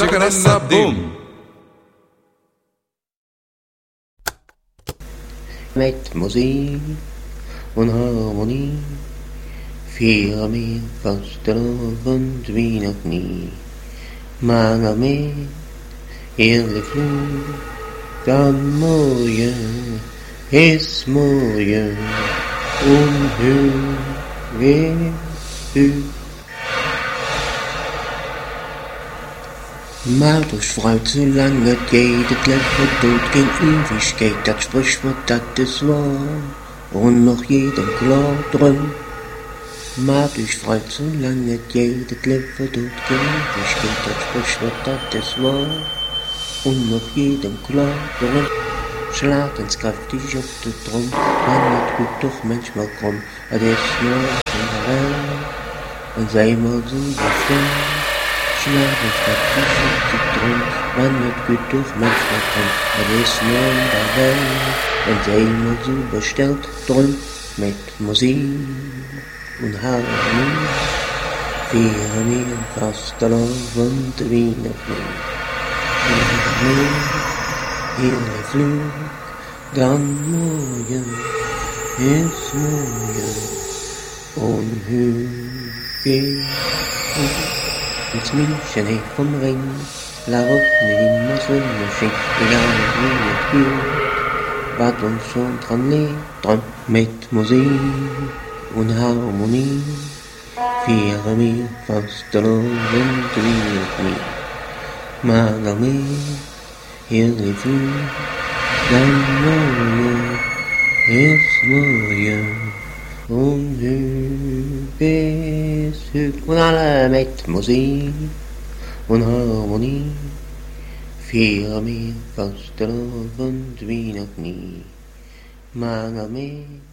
Chacarassa, boom! Mit Musik und Harmonie fiel mir fast der Abend wie noch nie. Man av mig enligt flod, dann morgen ist morgen und hur vet du? Mal durchfreut so lange geht, das Leben tut gen Ewigkeit, das Sprichwort, das ist wahr, und noch jedem klar drum. Mal durchfreut so lange geht, das Leben tut gen Ewigkeit, das Sprichwort, das ist wahr, und noch jedem klar drum. Schlag ins kräftig auf den Drum, man wird gut doch manchmal krumm, das ist nur in der Welt, und sei mal so befreit. Schlag ins kräftig auf den Drum, man wird gut doch manchmal krumm, das ist nur in der Welt, und sei mal so bestellt drum, mit Musik und Harmonie, fiel mir fast der Abend wie noch nie. Ihre Flug, dann morgen ist morgen und hügel ins München vom Ring, la route immer so schön, egal wie es geht, was uns schon dran liegt, dran mit Musik und Harmonie, fiel mir fast der Abend wie noch nie. Man av mig hela flod, den morgen ist morgen und hur und alle mit Musik und Harmonie fiel mir fast der Abend wie noch nie. Man av mig